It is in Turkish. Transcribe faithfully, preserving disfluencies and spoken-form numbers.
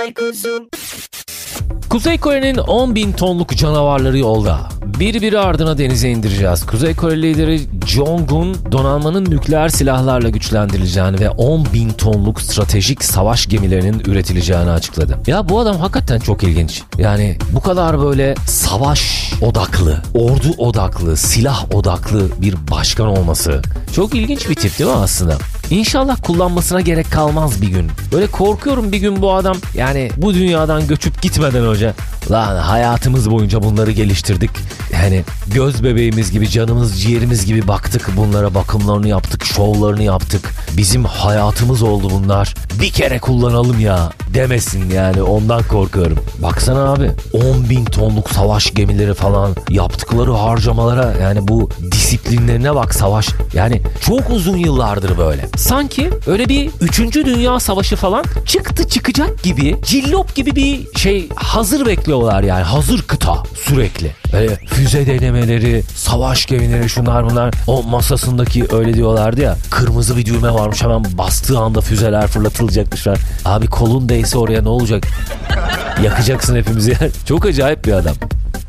güzel kuzum. Kuzey Kore'nin on bin tonluk canavarları yolda. Bir biri ardına denize indireceğiz. Kuzey Kore lideri Jong-un donanmanın nükleer silahlarla güçlendirileceğini ve on bin tonluk stratejik savaş gemilerinin üretileceğini açıkladı. Ya bu adam hakikaten çok ilginç. Yani bu kadar böyle savaş odaklı, ordu odaklı, silah odaklı bir başkan olması çok ilginç bir tip değil mi aslında? İnşallah kullanmasına gerek kalmaz bir gün. Böyle korkuyorum bir gün bu adam yani bu dünyadan göçüp gitmeden önce lan hayatımız boyunca bunları geliştirdik. Yani göz bebeğimiz gibi, canımız ciğerimiz gibi baktık bunlara, bakımlarını yaptık, şovlarını yaptık. Bizim hayatımız oldu bunlar. Bir kere kullanalım ya demesin yani, ondan korkuyorum. Baksana abi on bin tonluk savaş gemileri falan, yaptıkları harcamalara yani bu disiplinlerine bak, savaş. Yani çok uzun yıllardır böyle. Sanki öyle bir üçüncü Dünya Savaşı falan çıktı çıkacak gibi, cillop gibi bir şey hazır bekliyorlar yani. Hazır kıta sürekli. Böyle füze denemeleri, savaş gemileri, şunlar bunlar. O masasındaki öyle diyorlardı ya, kırmızı bir düğme varmış, hemen bastığı anda füzeler fırlatılacakmışlar. Abi kolun değse oraya ne olacak? Yakacaksın hepimizi. Çok acayip bir adam.